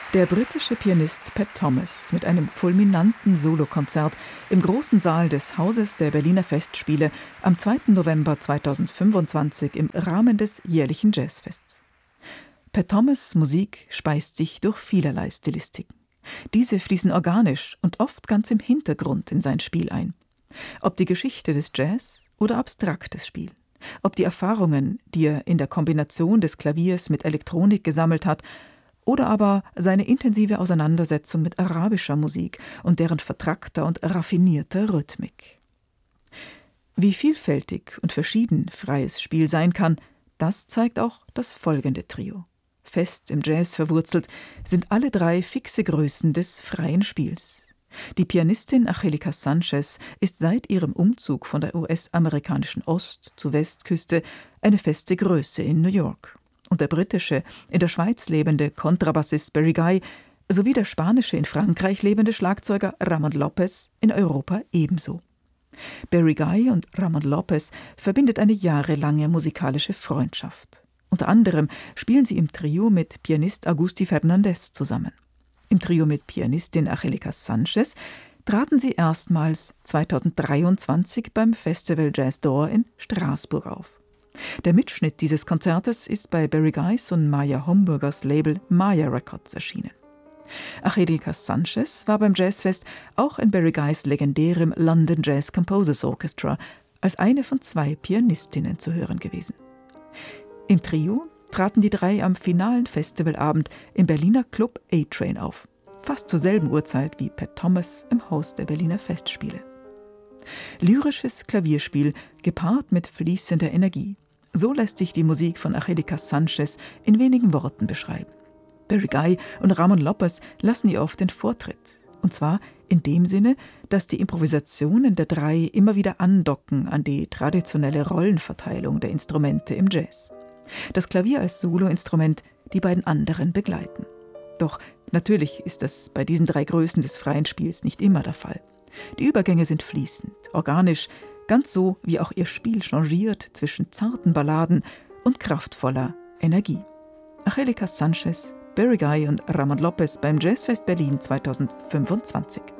Der britische Pianist Pat Thomas mit einem fulminanten Solokonzert im großen Saal des Hauses der Berliner Festspiele am 2. November 2025 im Rahmen des jährlichen Jazzfests. Pat Thomas' Musik speist sich durch vielerlei Stilistiken. Diese fließen organisch und oft ganz im Hintergrund in sein Spiel ein. Ob die Geschichte des Jazz oder abstraktes Spiel, ob die Erfahrungen, die er in der Kombination des Klaviers mit Elektronik gesammelt hat, oder aber seine intensive Auseinandersetzung mit arabischer Musik und deren vertrackter und raffinierter Rhythmik. Wie vielfältig und verschieden freies Spiel sein kann, das zeigt auch das folgende Trio. Fest im Jazz verwurzelt sind alle drei fixe Größen des freien Spiels. Die Pianistin Angelica Sanchez ist seit ihrem Umzug von der US-amerikanischen Ost- zu Westküste eine feste Größe in New York. Und der britische, in der Schweiz lebende Kontrabassist Barry Guy sowie der spanische, in Frankreich lebende Schlagzeuger Ramon Lopez in Europa ebenso. Barry Guy und Ramon Lopez verbindet eine jahrelange musikalische Freundschaft. Unter anderem spielen sie im Trio mit Pianist Agustí Fernández zusammen. Im Trio mit Pianistin Angelica Sanchez traten sie erstmals 2023 beim Festival Jazz d'Or in Straßburg auf. Der Mitschnitt dieses Konzertes ist bei Barry Guys und Maya Homburgers Label Maya Records erschienen. Angelica Sanchez war beim Jazzfest auch in Barry Guys legendärem London Jazz Composers Orchestra als eine von 2 Pianistinnen zu hören gewesen. Im Trio traten die 3 am finalen Festivalabend im Berliner Club A-Train auf, fast zur selben Uhrzeit wie Pat Thomas im Haus der Berliner Festspiele. Lyrisches Klavierspiel gepaart mit fließender Energie. So lässt sich die Musik von Angelica Sanchez in wenigen Worten beschreiben. Barry Guy und Ramon Lopez lassen ihr oft den Vortritt. Und zwar in dem Sinne, dass die Improvisationen der 3 immer wieder andocken an die traditionelle Rollenverteilung der Instrumente im Jazz. Das Klavier als Soloinstrument, die beiden anderen begleiten. Doch natürlich ist das bei diesen 3 Größen des freien Spiels nicht immer der Fall. Die Übergänge sind fließend, organisch, ganz so wie auch ihr Spiel changiert zwischen zarten Balladen und kraftvoller Energie. Angelica Sanchez, Barry Guy und Ramon Lopez beim Jazzfest Berlin 2025.